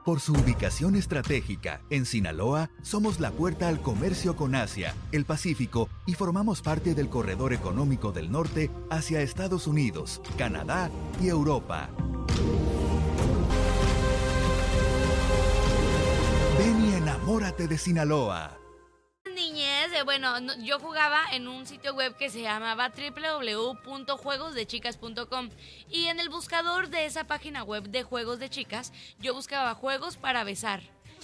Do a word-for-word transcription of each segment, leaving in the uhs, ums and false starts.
Por su ubicación estratégica, en Sinaloa, somos la puerta al comercio con Asia, el Pacífico y formamos parte del corredor económico del norte hacia Estados Unidos, Canadá y Europa. Ven y enamórate de Sinaloa. Niñez, eh, bueno, no, yo jugaba en un sitio web que se llamaba doble u doble u doble u punto juegos de chicas punto com y en el buscador de esa página web de juegos de chicas, yo buscaba juegos para besar.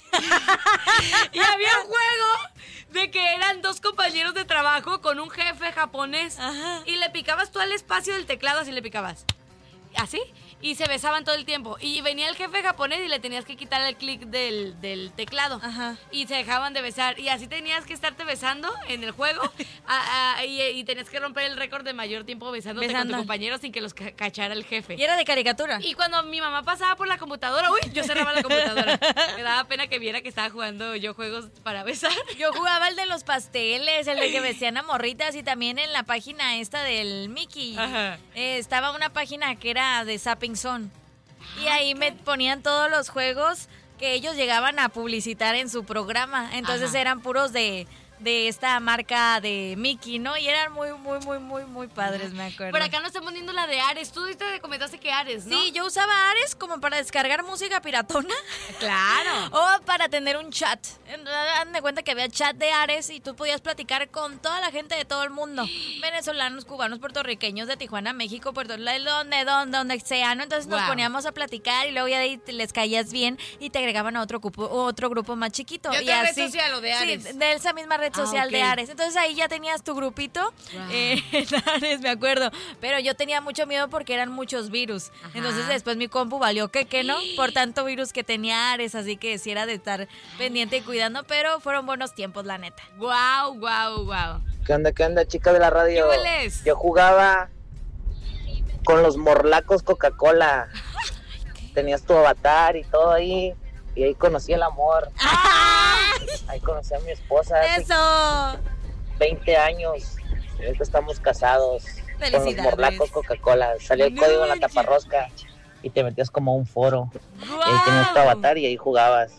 Y había un juego de que eran dos compañeros de trabajo con un jefe japonés. Ajá. Y le picabas tú al espacio del teclado, así le picabas. Así, y se besaban todo el tiempo. Y venía el jefe japonés y le tenías que quitar el clic del, del teclado. Ajá. Y se dejaban de besar. Y así tenías que estarte besando en el juego. a, a, y, y tenías que romper el récord de mayor tiempo besándote Besando. con tu compañero sin que los ca- cachara el jefe. Y era de caricatura. Y cuando mi mamá pasaba por la computadora, uy, yo cerraba la computadora. Me daba pena que viera que estaba jugando yo juegos para besar. Yo jugaba el de los pasteles, el de que besían a morritas, y también en la página esta del Mickey. Ajá. Eh, estaba una página que era de Zapping Zone. Y ahí me ponían todos los juegos que ellos llegaban a publicitar en su programa. Entonces Ajá. eran puros de, de esta marca de Mickey, ¿no? Y eran muy, muy, muy, muy, muy padres, me acuerdo. Por acá nos están poniendo la de Ares. Tú te comentaste que Ares, ¿no? Sí, yo usaba Ares como para descargar música piratona. Claro. O para tener un chat. Dan de cuenta que había chat de Ares y tú podías platicar con toda la gente de todo el mundo. Venezolanos, cubanos, puertorriqueños, de Tijuana, México, Puerto Rico, donde, donde, donde sea, ¿no? Entonces wow. nos poníamos a platicar y luego ya de ahí les caías bien y te agregaban a otro grupo, otro grupo más chiquito. ¿De otra red social o de Ares? Sí, de esa misma red social ah, okay. de Ares. Entonces ahí ya tenías tu grupito wow. eh, en Ares, me acuerdo. Pero yo tenía mucho miedo porque eran muchos virus. Ajá. Entonces después mi compu valió que que no, por tanto virus que tenía Ares, así que sí era de estar pendiente y cuidando, pero fueron buenos tiempos, la neta. Wow, wow, wow. ¿Qué onda, qué onda, chicas de la radio? ¿Qué hueles? Yo jugaba con los morlacos Coca-Cola. Tenías tu avatar y todo ahí, y ahí conocí el amor. ¡Ay! Ahí conocí a mi esposa. ¡Eso! veinte años. Ahorita estamos casados. Con los morlacos Coca-Cola. Salió el no, código en la taparrosca y te metías como un foro. Wow. Y ahí tenías tu avatar y ahí jugabas.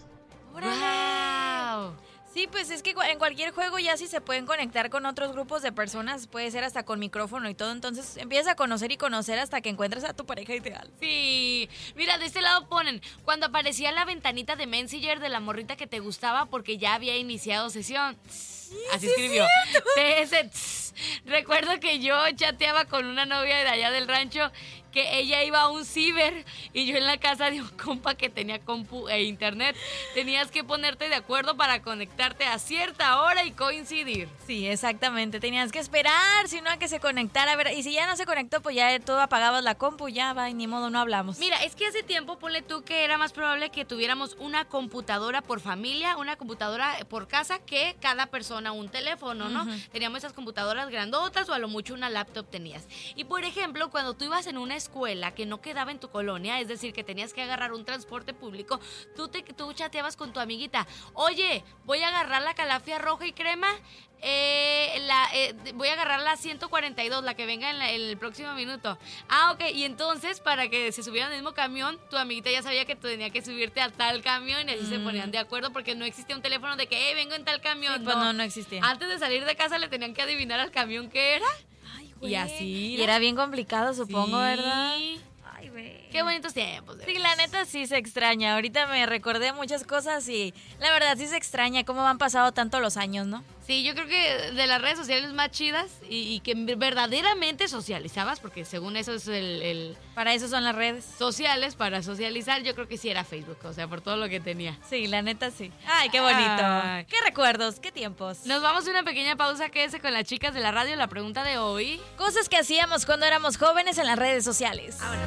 ¡Wow! Sí, pues es que en cualquier juego ya sí se pueden conectar con otros grupos de personas, puede ser hasta con micrófono y todo, entonces empiezas a conocer y conocer hasta que encuentres a tu pareja ideal. Sí, mira, de este lado ponen, cuando aparecía la ventanita de Messenger de la morrita que te gustaba porque ya había iniciado sesión. Sí, así escribió. P S, recuerdo que yo chateaba con una novia de allá del rancho que ella iba a un ciber y yo en la casa de un compa que tenía compu e internet. Tenías que ponerte de acuerdo para conectarte a cierta hora y coincidir. Sí, exactamente. Tenías que esperar, si no, a que se conectara. A ver, y si ya no se conectó, pues ya tú apagabas la compu, ya va, y ni modo, no hablamos. Mira, es que hace tiempo, ponle tú que era más probable que tuviéramos una computadora por familia, una computadora por casa, que cada persona un teléfono, ¿no? Uh-huh. Teníamos esas computadoras grandotas o a lo mucho una laptop tenías. Y por ejemplo, cuando tú ibas en una escuela que no quedaba en tu colonia, es decir, que tenías que agarrar un transporte público, tú, te, tú chateabas con tu amiguita. Oye, voy a agarrar la calafia roja y crema, eh, la, eh, voy a agarrar la ciento cuarenta y dos, la que venga en, la, en el próximo minuto. Ah, ok, y entonces para que se subieran al mismo camión, tu amiguita ya sabía que tú tenías que subirte a tal camión y así mm. se ponían de acuerdo porque no existía un teléfono de que, eh, vengo en tal camión. Sí, pues no, no existía. Antes de salir de casa le tenían que adivinar al camión que era. Y así. Y era bien complicado, supongo, sí. ¿verdad? Ay, güey. Qué bonitos tiempos. Sí, la neta sí se extraña. Ahorita me recordé muchas cosas y la verdad sí se extraña cómo han pasado tanto los años, ¿no? Sí, yo creo que de las redes sociales más chidas y, y que verdaderamente socializabas, porque según eso es el, el... Para eso son las redes sociales, para socializar, yo creo que sí era Facebook, o sea, por todo lo que tenía. Sí, la neta sí. Ay, qué bonito. Ay. Qué recuerdos, qué tiempos. Nos vamos a una pequeña pausa, quédese con las chicas de la radio. La pregunta de hoy: cosas que hacíamos cuando éramos jóvenes en las redes sociales. Ahora.